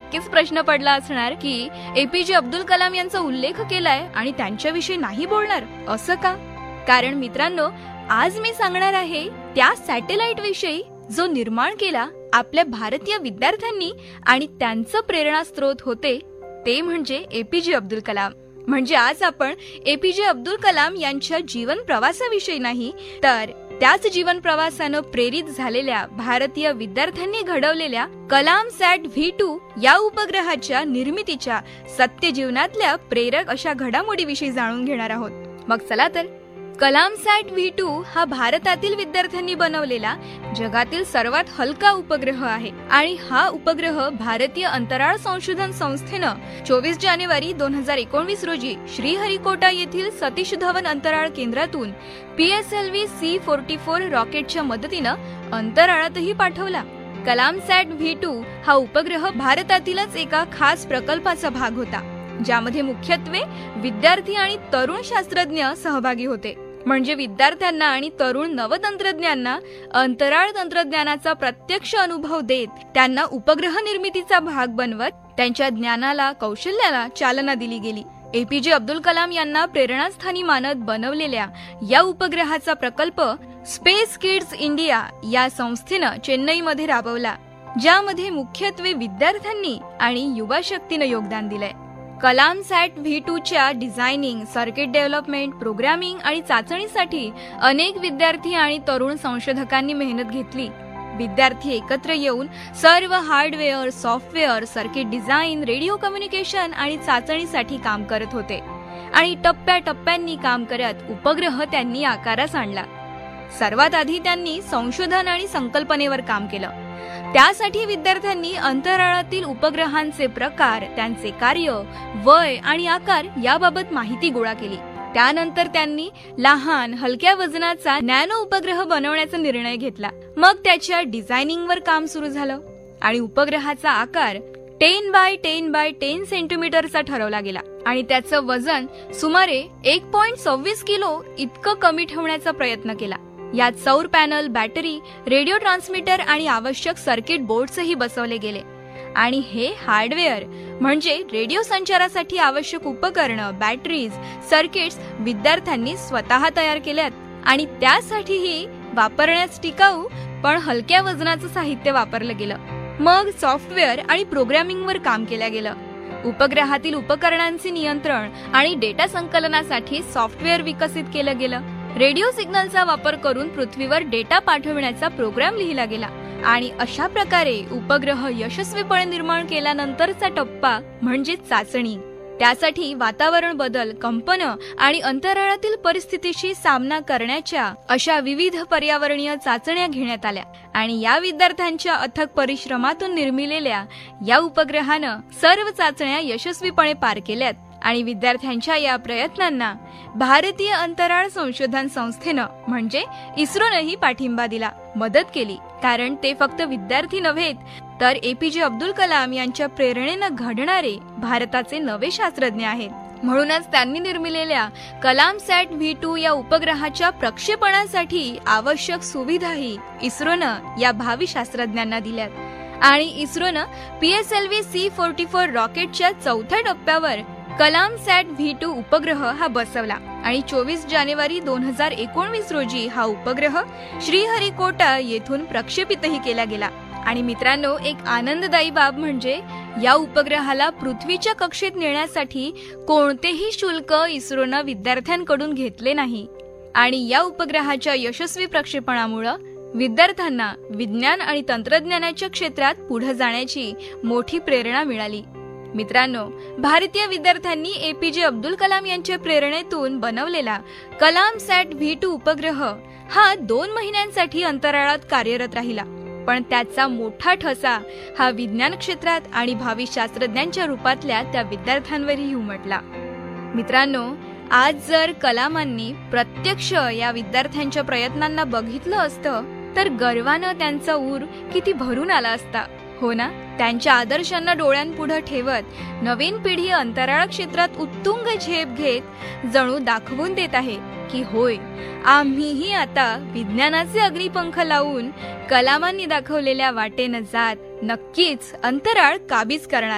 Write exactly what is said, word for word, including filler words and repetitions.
नक्कीच प्रश्न पडला असणार की एपीजे अब्दुल कलाम यांचा उल्लेख केलाय आणि त्यांच्याविषयी नाही बोलणार असं का? कारण मित्रांनो, आज मी सांगणार आहे त्या सॅटेलाइट विषयी जो निर्माण केला आपल्या भारतीय विद्यार्थ्यांनी आणि त्यांचं प्रेरणास्त्रोत होते ते म्हणजे एपीजे अब्दुल कलाम. म्हणजे आज आपण एपीजे अब्दुल कलाम यांच्या जीवन प्रवासाविषयी नाही तर त्याच जीवन प्रवासानं प्रेरित झालेल्या भारतीय विद्यार्थ्यांनी घडवलेल्या कलाम सॅट व्ही टू या उपग्रहाच्या निर्मितीच्या सत्य जीवनातल्या प्रेरक अशा घडामोडीविषयी जाणून घेणार आहोत. मग चला तर. कलाम सॅट व्ही टू हा भारतातील विद्यार्थ्यांनी बनवलेला जगातील सर्वात हलका उपग्रह आहे आणि हा उपग्रह भारतीय अंतराळ संशोधन संस्थेनं चोवीस जानेवारी दोन हजार एकोणवीस रोजी श्रीहरिकोटा येथील सतीश धवन अंतराळ केंद्रातून पीएसएलव्ही सी फोर्टी फोर रॉकेटच्या मदतीनं अंतराळातही पाठवला. कलाम सॅट व्ही टू हा उपग्रह भारतातीलच एका खास प्रकल्पाचा भाग होता ज्यामध्ये मुख्यत्वे विद्यार्थी आणि तरुण शास्त्रज्ञ सहभागी होते. म्हणजे विद्यार्थ्यांना आणि तरुण नवतंत्रज्ञांना अंतराळ तंत्रज्ञानाचा प्रत्यक्ष अनुभव देत त्यांना उपग्रह निर्मितीचा भाग बनवत त्यांच्या ज्ञानाला कौशल्याला चालना दिली गेली. एपीजे अब्दुल कलाम यांना प्रेरणास्थानी मानत बनवलेल्या या उपग्रहाचा प्रकल्प स्पेस किड्स इंडिया या संस्थेनं चेन्नईमध्ये राबवला ज्यामध्ये मुख्यत्वे विद्यार्थ्यांनी आणि युवा शक्तीनं योगदान दिलंय. कलाम सॅट व्ही टू च्या डिझायनिंग, सर्किट डेव्हलपमेंट, प्रोग्रामिंग आणि चाचणीसाठी अनेक विद्यार्थी आणि तरुण संशोधकांनी मेहनत घेतली. विद्यार्थी एकत्र येऊन सर्व hardware, software, circuit design, radio communication आणि चाचणीसाठी काम करत होते आणि टप्प्याटप्प्यांनी काम करत उपग्रह त्यांनी आकारास आणला. सर्वात आधी त्यांनी संशोधन आणि संकल्पनेवर काम केलं. त्यासाठी विद्यार्थ्यांनी अंतराळातील उपग्रहांचे प्रकार, त्यांचे कार्य, वय आणि आकार याबाबत माहिती गोळा केली. त्यानंतर त्यांनी लहान हलक्या वजनाचा नॅनो उपग्रह बनवण्याचा निर्णय घेतला. मग त्याच्या डिझायनिंगवर काम सुरू झालं आणि उपग्रहाचा आकार ten by ten by ten सेंटीमीटरचा ठरवला गेला आणि त्याचं वजन सुमारे एक पॉइंट सव्वीस किलो इतकं कमी ठेवण्याचा प्रयत्न केला. यात सौर पॅनल, बॅटरी, रेडिओ ट्रान्समीटर आणि आवश्यक सर्किट बोर्डही बसवले गेले. आणि हे हार्डवेअर म्हणजे रेडिओ संचारासाठी आवश्यक उपकरणं, बॅटरीज, सर्किट्स विद्यार्थ्यांनी स्वतः तयार केल्यात आणि त्यासाठीही वापरण्यास टिकाऊ पण हलक्या वजनाचं साहित्य वापरलं गेलं. मग सॉफ्टवेअर आणि प्रोग्रामिंगवर काम केलं गेलं. उपग्रहातील उपकरणांचे नियंत्रण आणि डेटा संकलनासाठी सॉफ्टवेअर विकसित केलं गेलं. रेडिओ सिग्नलचा वापर करून पृथ्वीवर डेटा पाठविण्याचा प्रोग्राम लिहिला गेला आणि अशा प्रकारे उपग्रह यशस्वीपणे निर्माण केल्यानंतरचा टप्पा म्हणजे चाचणी. त्यासाठी वातावरण बदल, कंपनं आणि अंतराळातील परिस्थितीशी सामना करण्याच्या अशा विविध पर्यावरणीय चाचण्या घेण्यात आल्या आणि या विद्यार्थ्यांच्या अथक परिश्रमातून निर्मिलेल्या या उपग्रहानं सर्व चाचण्या यशस्वीपणे पार केल्यात आणि विद्यार्थ्यांच्या या प्रयत्नांना भारतीय अंतराळ संशोधन संस्थेनं म्हणजे इस्रोनंही पाठिंबा दिला, मदत केली. कारण ते फक्त विद्यार्थी नव्हेत तर एपीजे अब्दुल कलाम यांच्या प्रेरणेनं घडणारे भारताचे नवे शास्त्रज्ञ आहेत. म्हणूनच त्यांनी निर्मिलेल्या कलाम सॅट व्ही टू या उपग्रहाच्या प्रक्षेपणासाठी आवश्यक सुविधाही इस्रोनं या भावी शास्त्रज्ञांना दिल्यात आणि इस्रोनं पीएसएलव्ही सी फोर्टी फोर रॉकेटच्या चौथ्या टप्प्यावर कलाम सॅट व्ही टू उपग्रह हा बसवला आणि चोवीस जानेवारी दोन हजार एकोणवीस रोजी हा उपग्रह श्रीहरिकोटा येथून प्रक्षेपितही केला गेला. आणि मित्रांनो, एक आनंददायी बाब म्हणजे या उपग्रहाला पृथ्वीच्या कक्षेत नेण्यासाठी कोणतेही शुल्क इस्रोनं विद्यार्थ्यांकडून घेतले नाही आणि या उपग्रहाच्या यशस्वी प्रक्षेपणामुळे विद्यार्थ्यांना विज्ञान आणि तंत्रज्ञानाच्या क्षेत्रात पुढे जाण्याची मोठी प्रेरणा मिळाली. मित्रांनो, भारतीय विद्यार्थ्यांनी एपीजे अब्दुल कलाम यांच्या प्रेरणेतून बनवलेला कलाम सॅट व्ही टू उपग्रह हा दोन महिन्यांसाठी अंतराळात कार्यरत राहिला, पण त्याचा मोठा ठसा हा विज्ञान क्षेत्रात आणि भावी शास्त्रज्ञांच्या रूपातल्या त्या विद्यार्थ्यांवरही उमटला. मित्रांनो, आज जर कलामांनी प्रत्यक्ष या विद्यार्थ्यांच्या प्रयत्नांना बघितलं असतं तर गर्वानं त्यांचा ऊर किती भरून आला असता, हो ना? त्यांच्या आदर्शांना डोळ्यांपुढे ठेवत नवीन पिढी अंतराळ क्षेत्रात उत्तुंग झेप घेत जणू दाखवून देत आहे की होय, आम्हीही आता विज्ञानाचे अग्निपंख लावून कलामांनी दाखवलेल्या वाटेनं जात नक्कीच अंतराळ काबीज करणार.